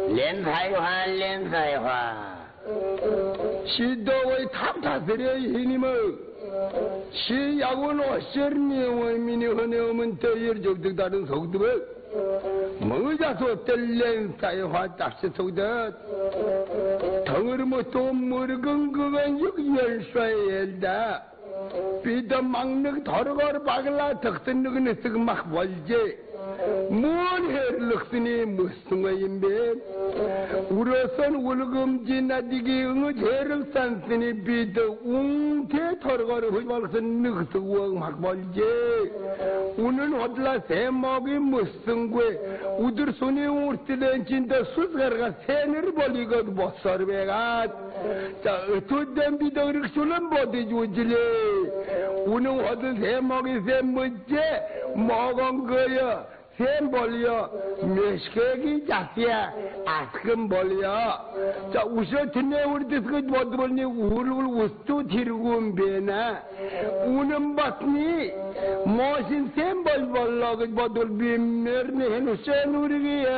连菜花，连菜花。 시도의 탑타스려 이니뭐 시야군 어셔니 원민이 흔해오면 더열적득 다른 속득을 뭐자소 뗄렌 사이화 짝시 속득 덩을 뭐또 머르건 그건 육열쇠엘다 비더 막능 더러거를 박을라 덕선 누구는 쓰고 막 벌지 뭔 해를럭스니 무슨 거인데 우러선 울금지 나디기 응어 제를 산스니 비더 웅태 털거를 후발선 늑스고 막 벌지 우는 어들라 새먹이 무슨 거 우들 손이 우르뜨는 진짜 수스가르가 새늘 벌리고 못 서르베가 자 어떤 비더 륵수는 못해 주질래 우는 어들 새먹이 새무지 먹은 거야 샘 벌려 몇개기 작지야 아스금 벌려 자 우셔 듣네 우리 뜻그 못 벌니 울울 우스도 지르고 배나 우는 봤니 모신 샘 벌벌러 그 못들 빔mer니 해누셔 누리기